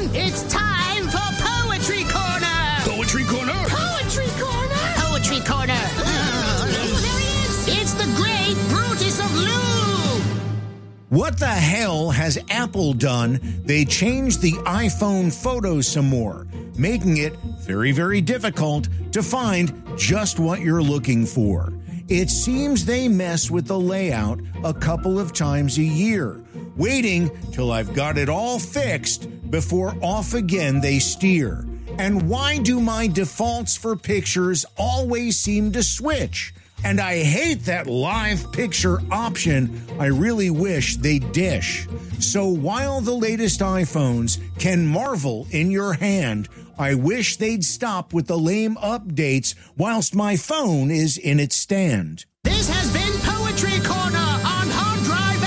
It's time for Poetry Corner! Poetry Corner? Poetry Corner! Poetry Corner! There he is! It's the great Brutus of Lou! What the hell has Apple done? They changed the iPhone photos some more, making it very, very difficult to find just what you're looking for. It seems they mess with the layout a couple of times a year, waiting till I've got it all fixed before off again they steer. And why do my defaults for pictures always seem to switch? And I hate that live picture option. I really wish they'd dish. So while the latest iPhones can marvel in your hand, I wish they'd stop with the lame updates whilst my phone is in its stand. This has been Poetry Corner on Hard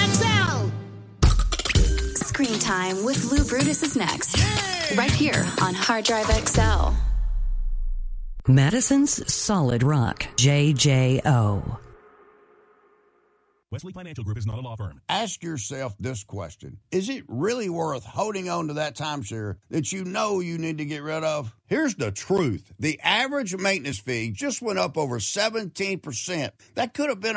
Drive XL. Screen Time with Lou Brutus is next. Right here on Hard Drive XL. Madison's Solid Rock, JJO. Wesley Financial Group is not a law firm. Ask yourself this question. Is it really worth holding on to that timeshare that you know you need to get rid of? Here's the truth. The average maintenance fee just went up over 17%. That could have been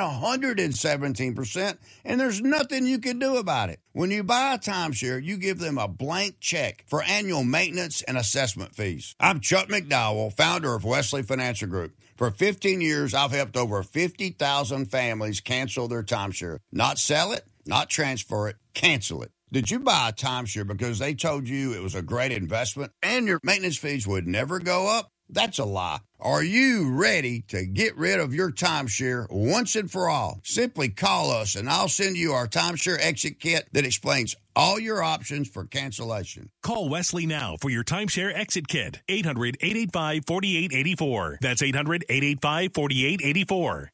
117%, and there's nothing you can do about it. When you buy a timeshare, you give them a blank check for annual maintenance and assessment fees. I'm Chuck McDowell, founder of Wesley Financial Group. For 15 years, I've helped over 50,000 families cancel their timeshare. Not sell it, not transfer it, cancel it. Did you buy a timeshare because they told you it was a great investment and your maintenance fees would never go up? That's a lie. Are you ready to get rid of your timeshare once and for all? Simply call us and I'll send you our timeshare exit kit that explains all your options for cancellation. Call Wesley now for your timeshare exit kit. 800-885-4884. That's 800-885-4884.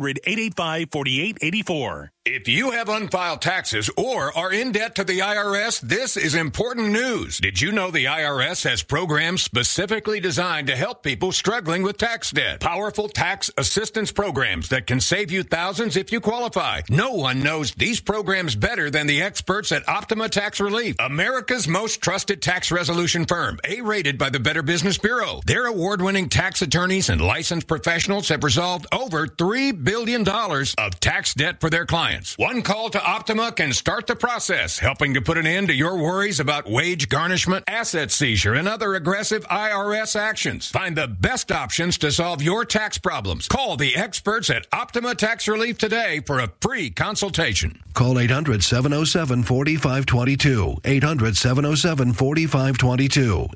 800-885-4884. If you have unfiled taxes or are in debt to the IRS, this is important news. Did you know the IRS has programs specifically designed to help people struggling with tax debt? Powerful tax assistance programs that can save you thousands if you qualify. No one knows these programs better than the experts at Optima Tax Relief, America's most trusted tax resolution firm, A-rated by the Better Business Bureau. Their award-winning tax attorneys and licensed professionals have resolved over $3 billion of tax debt for their clients. One call to Optima can start the process, helping to put an end to your worries about wage garnishment, asset seizure, and other aggressive IRS actions. Find the best options to solve your tax problems. Call the experts at Optima Tax Relief today for a free consultation. Call 800-707-4522. 800-707-4522.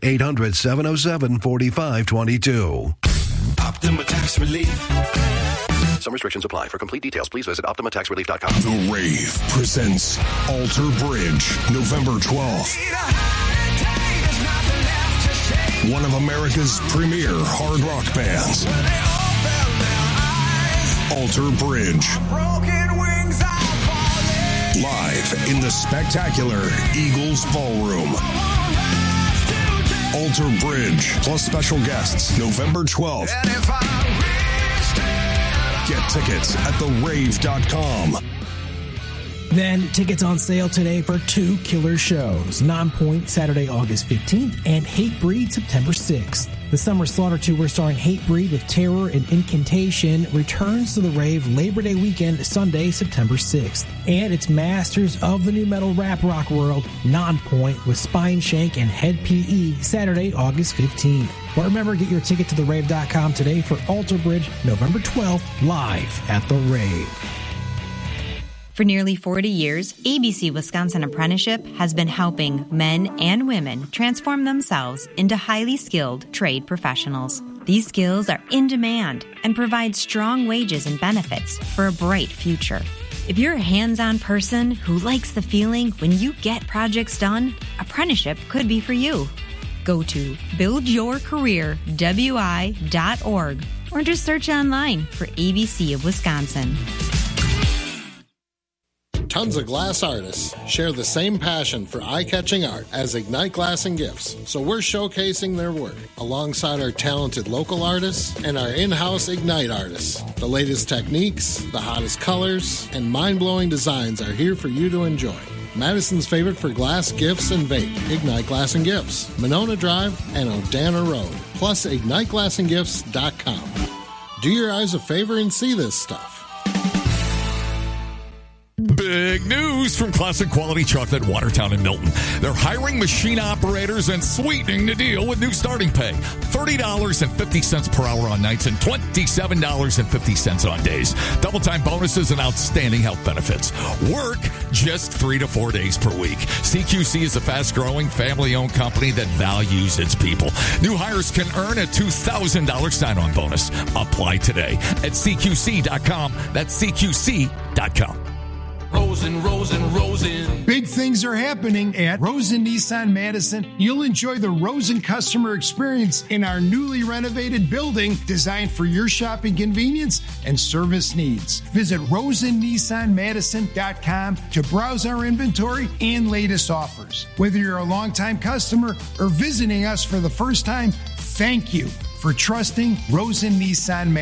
800-707-4522. Optima Tax Relief. Some restrictions apply. For complete details, please visit OptimaTaxRelief.com. The Rave presents Alter Bridge, November 12th. One of America's premier hard rock bands. Alter Bridge. Live in the spectacular Eagles Ballroom. Alter Bridge, plus special guests, November 12th. Get tickets at therave.com. Then, tickets on sale today for two killer shows. Nonpoint, Saturday, August 15th, and Hatebreed, September 6th. The Summer Slaughter Tour starring Hatebreed with Terror and Incantation returns to the Rave Labor Day weekend, Sunday, September 6th. And it's Masters of the New Metal Rap Rock World, Nonpoint with Spineshank and Head PE, Saturday, August 15th. But remember, get your ticket to therave.com today for Alter Bridge, November 12th, live at the Rave. For nearly 40 years, ABC Wisconsin Apprenticeship has been helping men and women transform themselves into highly skilled trade professionals. These skills are in demand and provide strong wages and benefits for a bright future. If you're a hands-on person who likes the feeling when you get projects done, apprenticeship could be for you. Go to buildyourcareerwi.org or just search online for ABC of Wisconsin. Tons of glass artists share the same passion for eye-catching art as Ignite Glass and Gifts, so we're showcasing their work alongside our talented local artists and our in-house Ignite artists. The latest techniques, the hottest colors, and mind-blowing designs are here for you to enjoy. Madison's favorite for glass, gifts, and vape. Ignite Glass and Gifts, Monona Drive, and Odana Road. Plus, IgniteGlassandGifts.com. Do your eyes a favor and see this stuff. Big news from Classic Quality Chocolate, Watertown and Milton. They're hiring machine operators and sweetening the deal with new starting pay. $30.50 per hour on nights and $27.50 on days. Double time bonuses and outstanding health benefits. Work just 3 to 4 days per week. CQC is a fast-growing, family-owned company that values its people. New hires can earn a $2,000 sign-on bonus. Apply today at CQC.com. That's CQC.com. Rosen. Big things are happening at Rosen Nissan Madison. You'll enjoy the Rosen customer experience in our newly renovated building designed for your shopping convenience and service needs. Visit RosenNissanMadison.com to browse our inventory and latest offers. Whether you're a longtime customer or visiting us for the first time, thank you for trusting Rosen Nissan Madison.